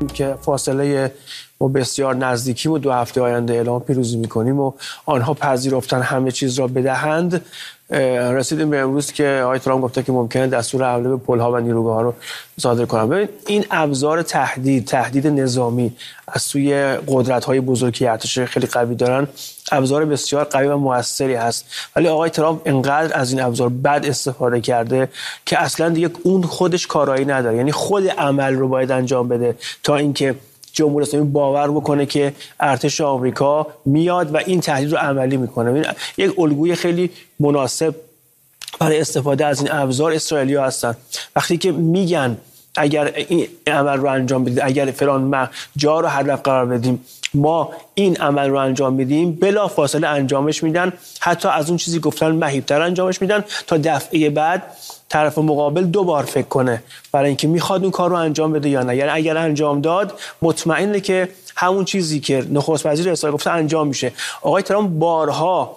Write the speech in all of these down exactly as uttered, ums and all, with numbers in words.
که فاصله ما بسیار نزدیکیم و دو هفته آینده اعلام پیروزی میکنیم و آنها پذیرفتن همه چیز را بدهند، رسیدیم به امروز که آقای ترامپ گفته که ممکنه دستور حمله به پل‌ها و نیروگاه‌ها رو صادر کنن. ببین این ابزار تهدید تهدید نظامی از سوی قدرت‌های بزرگ که ارتش خیلی قوی دارن، ابزار بسیار قوی و موثری هست، ولی آقای ترامپ انقدر از این ابزار بد استفاده کرده که اصلا دیگه اون خودش کارایی نداره. یعنی خود عمل رو باید انجام بده تا اینکه جمهوری اسلامی باور بکنه که ارتش آمریکا میاد و این تهدید رو عملی میکنه. یک الگوی خیلی مناسب برای استفاده از این ابزار اسرائیلی‌ها هستن. وقتی که میگن اگر این عمل رو انجام بدید، اگر فلان جا رو هدف قرار بدیم، ما این عمل رو انجام میدیم، بلا فاصله انجامش میدن، حتی از اون چیزی گفتن مهیب‌تر انجامش میدن تا دفعه بعد طرف مقابل دو بار فکر کنه برای اینکه میخواد اون کار رو انجام بده یا نه. یعنی اگر انجام داد مطمئنه که همون چیزی که نخست وزیر اسرائیل گفته انجام میشه. آقای ترامپ بارها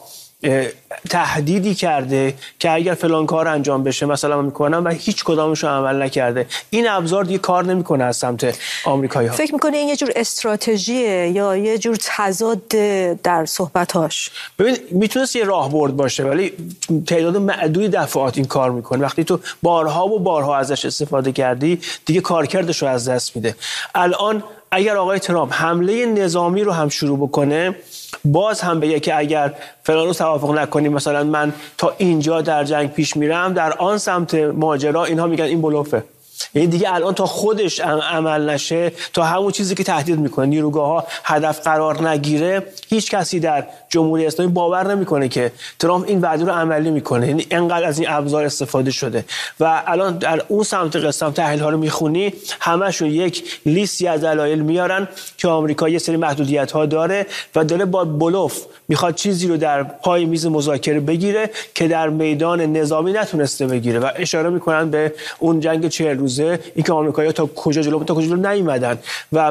تهدیدی کرده که اگر فلان کار انجام بشه مثلا میکنم و هیچ کدامش رو عمل نکرده. این ابزار دیگه کار نمیکنه از سمت آمریکایی‌ها. فکر میکنه این یه جور استراتژیه یا یه جور تضاد در صحبتاش؟ ببین میتونست یه راهبرد باشه ولی تعداد معدودی دفعات این کار میکنه. وقتی تو بارها و بارها ازش استفاده کردی دیگه کارکردش رو از دست میده. الان اگر آقای ترامپ حمله نظامی رو هم شروع بکنه، باز هم بگه که اگر فلان رو توافق نکنیم مثلا من تا اینجا در جنگ پیش میرم، در آن سمت ماجرا اینها میگن این بلوفه. یعنی دیگه الان تا خودش عمل نشه، تا همون چیزی که تهدید میکنه نیروگاه‌ها هدف قرار نگیره، هیچ کسی در جمهوری اسلامی باور نمیکنه که ترامپ این وعده رو عملی میکنه. یعنی انقدر از این ابزار استفاده شده و الان در اون سمت قسم تحلیل ها رو میخونی، همشون یک لیستی از دلایل میارن که آمریکا یه سری محدودیت ها داره و داره با بلوف میخواد چیزی رو در پای میز مذاکره بگیره که در میدان نظامی نتونسته بگیره و اشاره میکنن به اون جنگ چهل روزه، این که آمریکایی‌ها تا کجا جلو تا کجا جلو نیومدن. و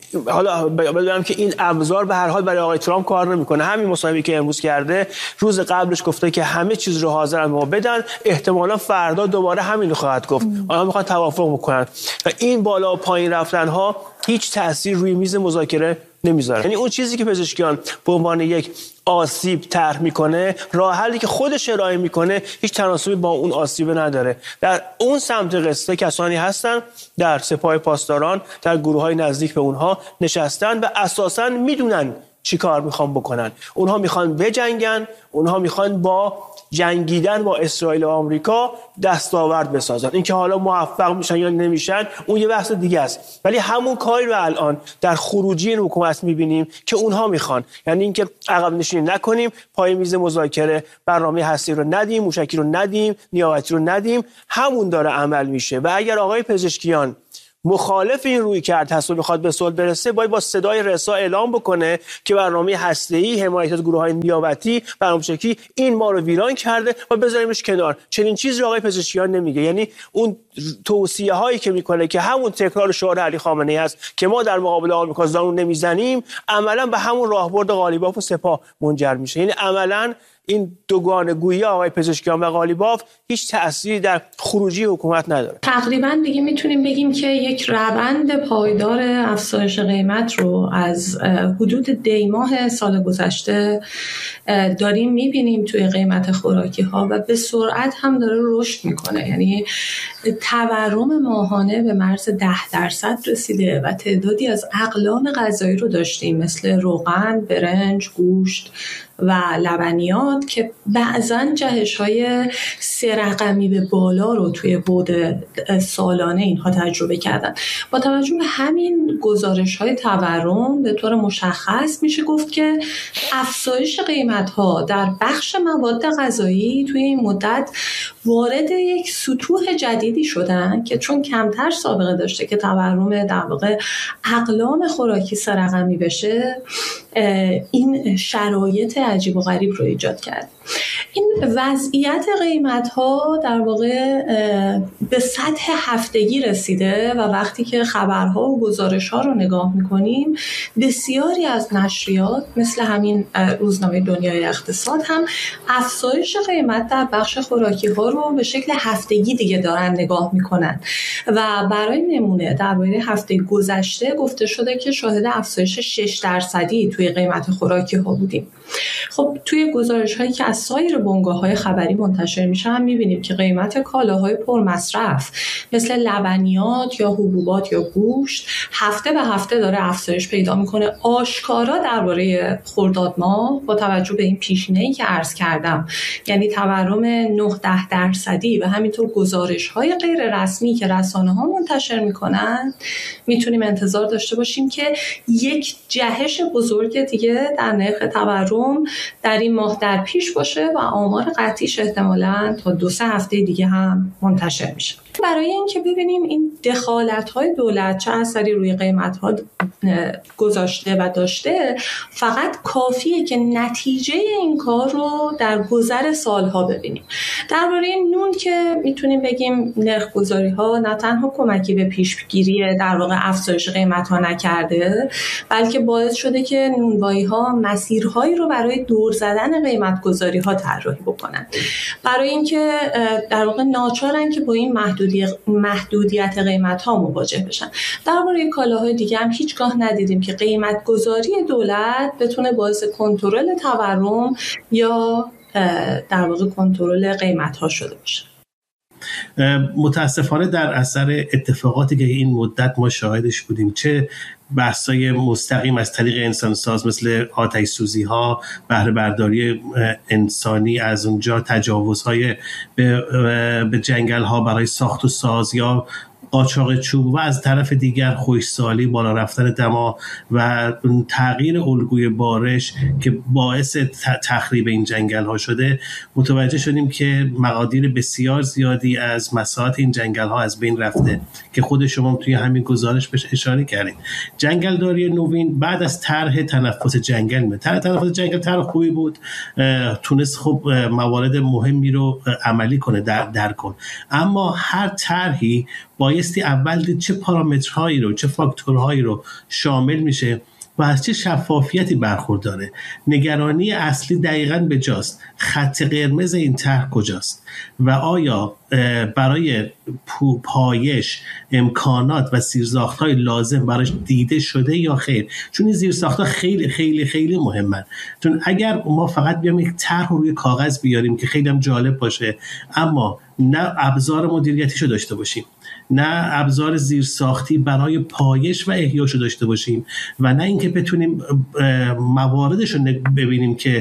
حالا بدونم که این ابزار به هر حال برای آقای ترامپ کار نمیکنه. همین مصاحبه‌ای که امروز کرده، روز قبلش گفته که همه چیز رو حاضرن ما بدن، احتمالاً فردا دوباره همین رو خواهد گفت. آنها میخوان توافق بکنن و این بالا و پایین رفتن ها هیچ تأثیر روی میز مذاکره نمیذاره. یعنی اون چیزی که پزشکیان به عنوان یک آسیب طرح میکنه، راه حلی که خودش ارائه میکنه هیچ تناسبی با اون آسیب نداره. در اون سمت قصه کسانی هستن در سپاه پاسداران، در گروه‌های نزدیک به اونها نشستن و اساساً میدونن چی کار میخوان بکنن. اونها میخوان بجنگن، اونها میخوان با جنگیدن با اسرائیل و آمریکا دستاورد بسازن. اینکه حالا موفق میشن یا نمیشن اون یه بحث دیگه است، ولی همون کاری رو الان در خروجی این حکومت میبینیم که اونها میخوان، یعنی اینکه عقب نشینی نکنیم، پای میز مذاکره برنامه هستی رو ندیم، موشکی رو ندیم، نیابتی رو ندیم، همون داره عمل میشه. و اگر آقای پزشکیان مخالف این روی کرد هست و میخواد به صلح برسه، باید با صدای رسا اعلام بکنه که برنامه هسته‌ای، حمایت از گروه‌های نیابتی، برنامه‌چکی این ما رو ویران کرده و بذاریمش کنار. چنین چیزی آقای پزشکیان نمیگه. یعنی اون توصیه هایی که میکنه که همون تکرار شعار علی خامنه‌ای است که ما در مقابل آمریکا زانو نمیزنیم، عملاً به همون راهبرد قالیباف و سپاه منجر میشه. یعنی عملاً این دوگانه گویی آقای پزشکیان و قالیباف هیچ تأثیری در خروجی حکومت نداره. تقریبا دیگه میتونیم بگیم که یک روند پایدار افزایش قیمت رو از حدود دی ماه سال گذشته داریم میبینیم توی قیمت خوراکی ها و به سرعت هم داره رشد میکنه. یعنی تورم ماهانه به مرز ده درصد رسیده و تعدادی از اقلام غذایی رو داشتیم مثل روغن، برنج، گوشت و لبنیات که بعضن جهش‌های سه رقمی به بالا رو توی بعد سالانه اینها تجربه کردن. با توجه به همین گزارش‌های تورم به طور مشخص میشه گفت که افزایش قیمت‌ها در بخش مواد غذایی توی این مدت وارد یک سطوح جدیدی شدن که چون کمتر سابقه داشته که تورم در واقع اقلام خوراکی سه رقمی بشه، این شرایط عجیب و غریب رو ایجاد کرد. این وضعیت قیمت‌ها در واقع به سطح هفتگی رسیده و وقتی که خبرها و گزارش‌ها رو نگاه می‌کنیم، بسیاری از نشریات مثل همین روزنامه دنیای اقتصاد هم افزایش قیمت در بخش خوراکی‌ها رو به شکل هفتگی دیگه دارن نگاه میکنن. و برای نمونه درباره هفته گذشته گفته شده که شاهد افزایش شش درصدی توی قیمت خوراکی ها بودیم. خب توی گزارش هایی که از سایر بنگاه های خبری منتشر میشه هم میبینیم که قیمت کالاهای پرمصرف مثل لبنیات یا حبوبات یا گوشت هفته به هفته داره افزایش پیدا میکنه. آشکارا درباره خرداد ماه با توجه به این پیشینه‌ای که عرض کردم، یعنی تورم نه ده درصدی و همینطور گزارش های غیر رسمی که رسانه ها منتشر میکنن، میتونیم انتظار داشته باشیم که یک جهش بزرگ دیگه در نرخ تورم در این ماه در پیش باشه و آمار قطعیش احتمالاً تا دو سه هفته دیگه هم منتشر میشه. برای اینکه ببینیم این دخالت‌های دولت چه اثری روی قیمت‌ها گذاشته و داشته، فقط کافیه که نتیجه این کار رو در گذر سالها ببینیم. درباره نون که میتونیم بگیم نرخ‌گذاری‌ها نه تنها کمکی به پیشگیری در واقع افزایش قیمت‌ها نکرده، بلکه باعث شده که نونوایی‌ها مسیرهایی رو برای دور زدن قیمت‌گذاری‌ها طراحی بکنن. برای اینکه در واقع ناچارن که با این محدود محدودیت قیمت ها مواجه بشن. درباره کالاهای دیگه هم هیچگاه ندیدیم که قیمت گذاری دولت بتونه باعث کنترل تورم یا در واقع کنترل قیمت ها شده باشه. متاسفانه در اثر اتفاقاتی که این مدت ما شاهدش بودیم، چه بحث‌های مستقیم از طریق انسانساز مثل آتش سوزی ها، بهره برداری انسانی، از اونجا تجاوزهای به, به جنگل ها برای ساخت و ساز یا قاچاق چوب، و از طرف دیگر خشکسالی، بالا رفتن دما و تغییر الگوی بارش که باعث تخریب این جنگل ها شده، متوجه شدیم که مقادیر بسیار زیادی از مساحت این جنگل ها از بین رفته که خود شما توی همین گزارش بهش اشاره کردین. جنگلداری نوین بعد از طرح تنفس جنگل می طرح تنفس جنگل طرح خوبی بود، تونست خب موارد مهمی رو عملی کنه در در کن، اما هر طرحی بایستی اول دید چه پارامترهایی رو، چه فاکتورهایی رو شامل میشه و از چه شفافیتی برخورداره. نگرانی اصلی دقیقاً به جاست. خط قرمز این طرح کجاست و آیا برای پایش امکانات و زیرساخت‌های لازم براش دیده شده یا خیر؟ چون این زیرساخت‌ها خیلی خیلی خیلی مهمن. چون اگر ما فقط بیام یک طرح روی کاغذ بیاریم که خیلی هم جالب باشه، اما نه ابزار مدیریتیشو داشته باشیم، نه ابزار زیرساختی برای پایش و احیاشو داشته باشیم، و نه اینکه بتونیم مواردش رو ببینیم که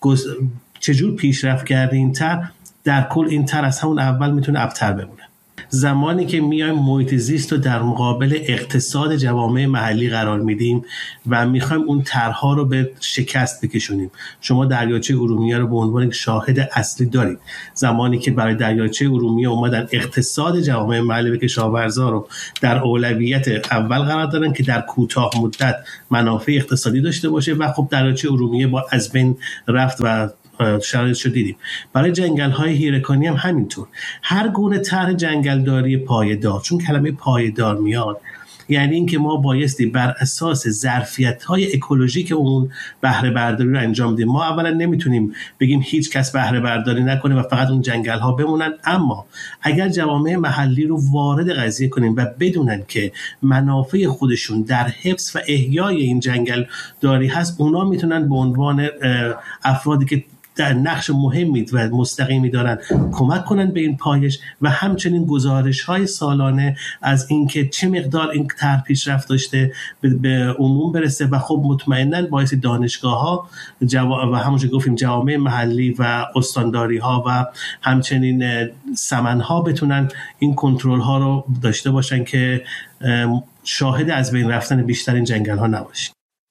چجور پیشرفت کرده این طرح، در کل این طرح از همون اول میتونه ابتر بمونه. زمانی که میایم محیط زیست رو در مقابل اقتصاد جوامع محلی قرار میدیم و میخوایم اون طرح‌ها رو به شکست بکشونیم، شما دریاچه ارومیه رو به عنوان شاهد اصلی دارید. زمانی که برای دریاچه ارومیه اومدن اقتصاد جوامع محلی و کشاورزا رو در اولویت اول قرار دادن که در کوتاه مدت منافع اقتصادی داشته باشه، و خب دریاچه ارومیه با از بین رفت و شرایطش رو دیدیم. برای جنگل‌های هیرکانی هم همینطور. هر گونه طرح جنگلداری پایدار، چون کلمه پایدار میاد، یعنی اینکه ما بایستی بر اساس ظرفیت‌های اکولوژیک اون بهره برداری رو انجام بدیم. ما اولا نمیتونیم بگیم هیچ کس بهره برداری نکنه و فقط اون جنگل‌ها بمونن، اما اگر جوامع محلی رو وارد قضیه کنیم و بدونن که منافع خودشون در حفظ و احیای این جنگل داری هست، اونا میتونن به عنوان افرادی که در نقش مهمی و مستقیمی دارن کمک کنن به این پایش، و همچنین گزارش‌های سالانه از اینکه چه مقدار این طرح پیشرفت داشته به عموم برسه، و خب مطمئناً باعث دانشگاه‌ها جوا... و همونجوری گفتیم جوامع محلی و استانداری‌ها و همچنین سمن‌ها بتونن این کنترل‌ها رو داشته باشن که شاهد از بین رفتن بیشتر این جنگل‌ها نباشیم.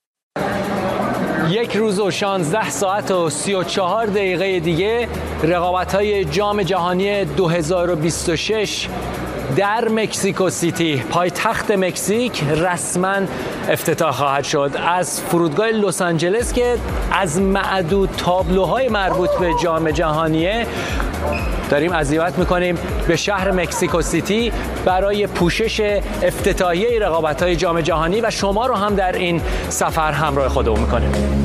یک روز و شانزده ساعت و سی و چهار دقیقه دیگه رقابت‌های جام جهانی دو هزار و بیست و شش در مکزیکو سیتی، پایتخت مکزیک، رسما افتتاح خواهد شد. از فرودگاه لس آنجلس که از معدود تابلوهای مربوط به جام جهانیه، داریم عزیمت میکنیم به شهر مکزیکو سیتی برای پوشش افتتاحیه رقابت‌های جام جهانی و شما رو هم در این سفر همراه خودمون میکنیم.